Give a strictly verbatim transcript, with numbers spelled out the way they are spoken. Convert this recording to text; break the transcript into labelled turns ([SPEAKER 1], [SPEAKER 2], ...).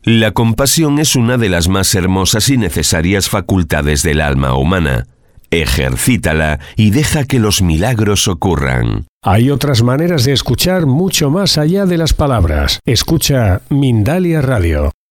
[SPEAKER 1] La compasión es una de las más hermosas y necesarias facultades del alma humana. Ejercítala y deja que los milagros ocurran.
[SPEAKER 2] Hay otras maneras de escuchar mucho más allá de las palabras. Escucha Mindalia Radio.